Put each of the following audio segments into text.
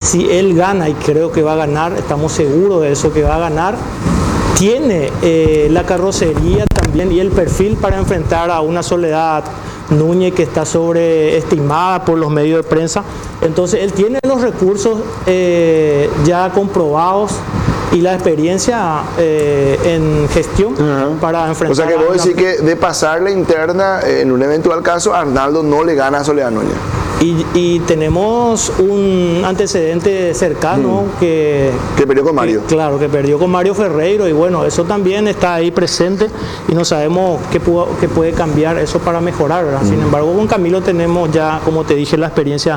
si él gana, y creo que va a ganar, estamos seguros de eso, que va a ganar, tiene la carrocería también y el perfil para enfrentar a una Soledad Núñez que está sobreestimada por los medios de prensa. Entonces él tiene los recursos ya comprobados y la experiencia en gestión para enfrentar. O sea que vos decís que de pasar la interna, en un eventual caso, Arnaldo no le gana a Soledad Núñez. Y tenemos un antecedente cercano que perdió con Mario. Claro, que perdió con Mario Ferreiro, y bueno, eso también está ahí presente y no sabemos qué puede cambiar eso para mejorar, ¿verdad? Sin embargo, con Camilo tenemos ya, como te dije, la experiencia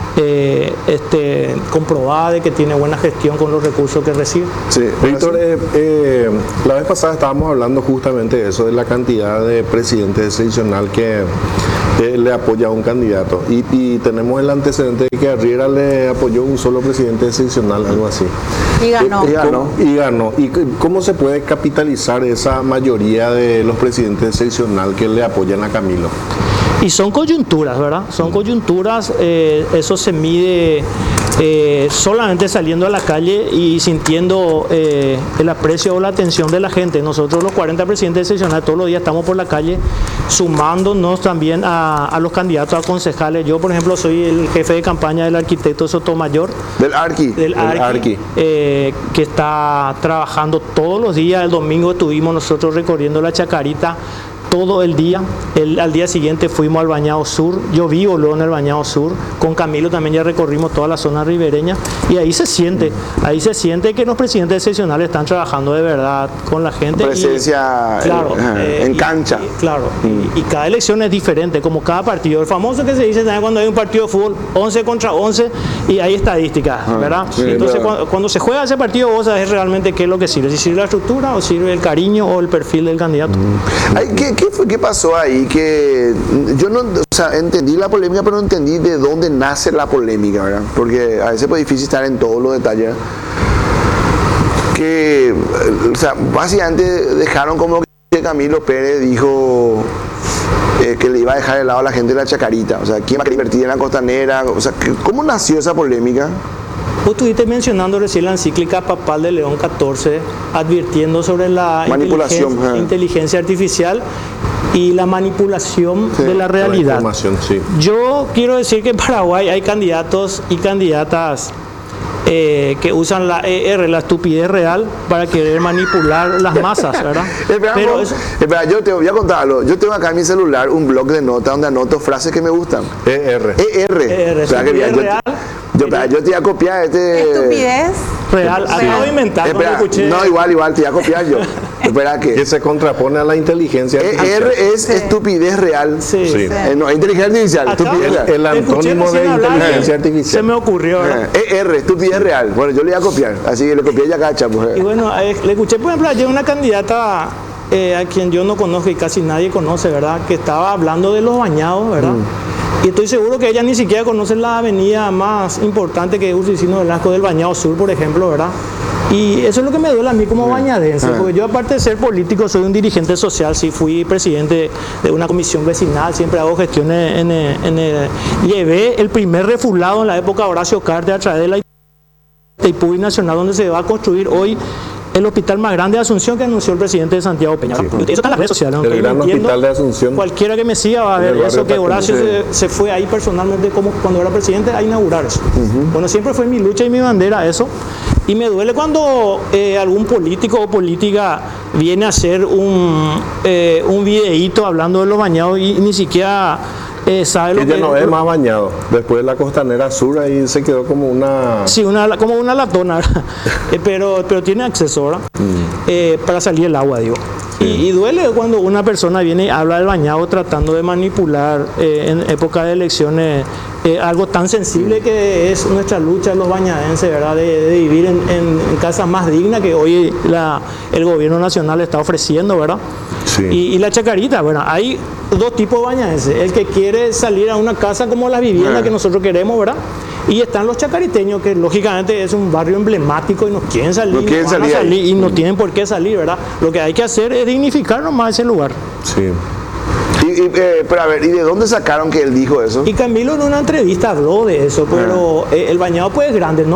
comprobada de que tiene buena gestión con los recursos que recibe. Sí, Víctor, la vez pasada estábamos hablando justamente de eso, de la cantidad de presidentes excepcional que le apoya a un candidato, y tenemos el antecedente de que a Riera le apoyó un solo presidente excepcional, algo así. Y ganó. Y ganó. ¿Y cómo se puede capitalizar esa mayoría de los presidentes excepcional que le apoyan a Camilo? Y son coyunturas, ¿verdad? Son coyunturas, eso se mide solamente saliendo a la calle y sintiendo el aprecio o la atención de la gente. Nosotros los 40 presidentes excepcionales todos los días estamos por la calle sumándonos también a los candidatos a concejales. Yo, por ejemplo, soy el jefe de campaña del arquitecto Sotomayor. Del Arqui. Que está trabajando todos los días. El domingo estuvimos nosotros recorriendo la Chacarita todo el día. Al día siguiente fuimos al Bañado Sur. Yo vivo luego en el Bañado Sur. Con Camilo también ya recorrimos toda la zona ribereña, y ahí se siente que los presidentes excepcionales están trabajando de verdad con la gente. Presencia en cancha. Y cada elección es diferente, como cada partido. El famoso que se dice también cuando hay un partido de fútbol, 11 contra 11, y hay estadísticas, ¿verdad? Sí, entonces cuando se juega ese partido, vos sabés realmente qué es lo que sirve. Si sirve la estructura o sirve el cariño o el perfil del candidato. ¿Qué pasó ahí? Que yo no, entendí la polémica, pero no entendí de dónde nace la polémica, ¿verdad? Porque a veces es difícil estar en todos los detalles. Que, básicamente dejaron como que Camilo Pérez dijo que le iba a dejar de lado a la gente de la Chacarita. O sea, ¿quién va a invertir en la costanera? O sea, ¿cómo nació esa polémica? Vos estuviste mencionando recién la encíclica papal de León XIV, advirtiendo sobre la inteligencia artificial y la manipulación de la realidad. Yo quiero decir que en Paraguay hay candidatos y candidatas que usan la ER, la estupidez real, para querer manipular las masas, ¿verdad? Espera, yo te voy a contar algo. Yo tengo acá en mi celular un blog de notas donde anoto frases que me gustan. ER. Estupidez real. Yo te voy a copiar Estupidez real. Acabo de inventar, no lo escuché. No, igual, te voy a copiar yo. Espera que se contrapone a la inteligencia artificial. ER es estupidez real. Sí. No, inteligencia artificial. Estupidez real. El antónimo de inteligencia artificial. Se me ocurrió, ¿verdad? ER, estupidez real. Bueno, yo le voy a copiar. Así que le copié ya cacha. Y bueno, le escuché, por ejemplo, ayer una candidata a quien yo no conozco y casi nadie conoce, ¿verdad? Que estaba hablando de los bañados, ¿verdad? Y estoy seguro que ella ni siquiera conoce la avenida más importante que es Urcicino Velasco del Bañado Sur, por ejemplo, ¿verdad? Y eso es lo que me duele a mí como bañadense, porque yo, aparte de ser político, soy un dirigente social. Sí, fui presidente de una comisión vecinal, siempre hago gestiones llevé el primer refulado en la época de Horacio Carter a través de la Itaipú Nacional, donde se va a construir hoy el hospital más grande de Asunción, que anunció el presidente de Santiago Peña. Eso está en las redes sociales. El gran hospital de Asunción. Cualquiera que me siga va a ver eso, que Horacio se fue ahí personalmente, como cuando era presidente, a inaugurar eso. Bueno, siempre fue mi lucha y mi bandera eso. Y me duele cuando algún político o política viene a hacer un videíto hablando de los bañados y ni siquiera sabe lo que ella no es más bañado. Después de la costanera sur ahí se quedó como una... Sí, como una latona, pero tiene acceso, ¿verdad? Para salir el agua, digo. Y duele cuando una persona viene y habla del bañado tratando de manipular en época de elecciones algo tan sensible que es nuestra lucha de los bañadenses, ¿verdad? De vivir en casas más dignas que hoy el gobierno nacional está ofreciendo, ¿verdad? Sí. Y la Chacarita, bueno, hay dos tipos de bañadenses. El que quiere salir a una casa como la vivienda que nosotros queremos, ¿verdad? Y están los chacariteños, que lógicamente es un barrio emblemático y no quieren salir, y no tienen por qué salir, ¿verdad? Lo que hay que hacer es dignificar nomás ese lugar. Sí. Pero a ver, ¿y de dónde sacaron que él dijo eso? Y Camilo en una entrevista habló de eso, pero el bañado pues es grande, ¿no?